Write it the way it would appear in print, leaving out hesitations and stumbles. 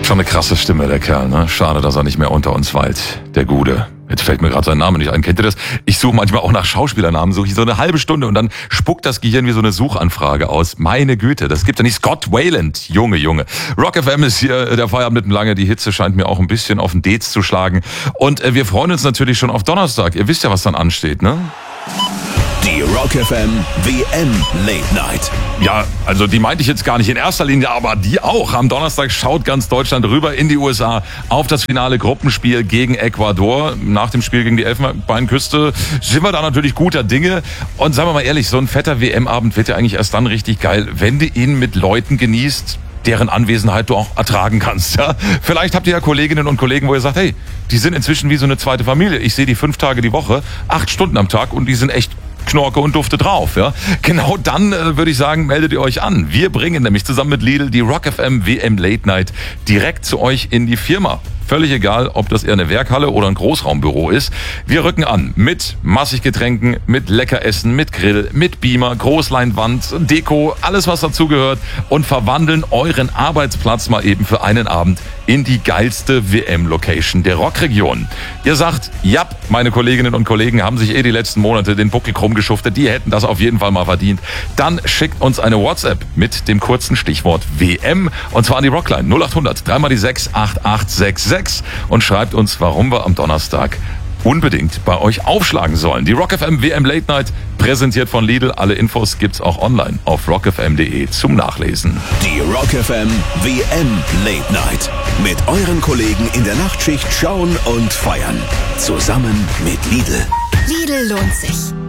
Schon eine krasse Stimme, der Kerl, ne? Schade, dass er nicht mehr unter uns weilt. Der Gude. Jetzt fällt mir gerade sein Name nicht ein. Kennt ihr das? Ich suche manchmal auch nach Schauspielernamen, suche ich so eine halbe Stunde und dann spuckt das Gehirn wie so eine Suchanfrage aus. Meine Güte, das gibt ja nicht. Scott Weiland. Junge. Rock FM ist hier der Feierabend mit dem Lange. Die Hitze scheint mir auch ein bisschen auf den Dez zu schlagen. Und wir freuen uns natürlich schon auf Donnerstag. Ihr wisst ja, was dann ansteht, ne? Die Rock FM WM Late Night. Ja, also die meinte ich jetzt gar nicht in erster Linie, aber die auch. Am Donnerstag schaut ganz Deutschland rüber in die USA auf das finale Gruppenspiel gegen Ecuador. Nach dem Spiel gegen die Elfenbeinküste sind wir da natürlich guter Dinge. Und sagen wir mal ehrlich, so ein fetter WM-Abend wird ja eigentlich erst dann richtig geil, wenn du ihn mit Leuten genießt, deren Anwesenheit du auch ertragen kannst. Ja? Vielleicht habt ihr ja Kolleginnen und Kollegen, wo ihr sagt, hey, die sind inzwischen wie so eine zweite Familie. Ich sehe die 5 Tage die Woche, 8 Stunden am Tag und die sind echt Knorke und Dufte drauf. Ja? Genau dann würde ich sagen, meldet ihr euch an. Wir bringen nämlich zusammen mit Lidl die Rock FM WM Late Night direkt zu euch in die Firma. Völlig egal, ob das eher eine Werkhalle oder ein Großraumbüro ist. Wir rücken an mit massig Getränken, mit Leckeressen, mit Grill, mit Beamer, Großleinwand, Deko, alles was dazugehört und verwandeln euren Arbeitsplatz mal eben für einen Abend in die geilste WM-Location der Rockregion. Ihr sagt, ja, meine Kolleginnen und Kollegen haben sich die letzten Monate den Buckel krumm geschuftet, die hätten das auf jeden Fall mal verdient. Dann schickt uns eine WhatsApp mit dem kurzen Stichwort WM und zwar an die Rockline 0800 3 mal die 6 8866 und schreibt uns, warum wir am Donnerstag unbedingt bei euch aufschlagen sollen. Die Rock FM WM Late Night, präsentiert von Lidl. Alle Infos gibt's auch online auf rockfm.de zum Nachlesen. Die Rock FM WM Late Night. Mit euren Kollegen in der Nachtschicht schauen und feiern. Zusammen mit Lidl. Lidl lohnt sich.